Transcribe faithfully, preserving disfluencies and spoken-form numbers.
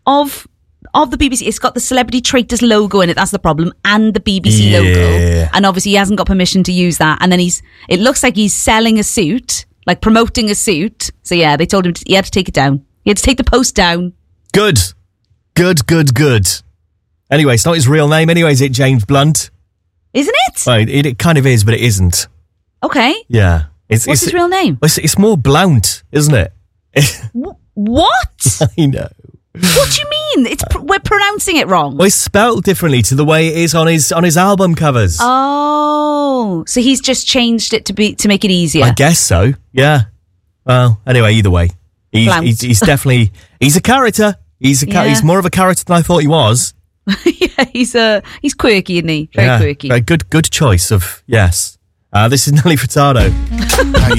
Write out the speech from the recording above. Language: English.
of of the B B C. It's got the Celebrity Traitors logo in it. That's the problem, and the B B C Yeah. logo. And obviously, he hasn't got permission to use that. And then he's. It looks like he's selling a suit, like promoting a suit. So yeah, they told him to, he had to take it down. He had to take the post down. Good. Good, good, good. Anyway, it's not his real name anyway, is it, James Blunt? Isn't it? Well, it, it kind of is, but it isn't. Okay. Yeah. It's, What's it's, his real name? It's, it's more Blount, isn't it? W- what? I know. What do you mean? It's pr- we're pronouncing it wrong. Well, it's spelled differently to the way it is on his on his album covers. Oh, so he's just changed it to be to make it easier. I guess so. Yeah. Well, anyway, either way, he's Blount. he's, he's definitely he's a character. He's a cha- Yeah. he's more of a character than I thought he was. Yeah, he's uh, he's quirky, isn't he? Very yeah. quirky. Very good good choice of yes. Uh, this is Nelly Furtado.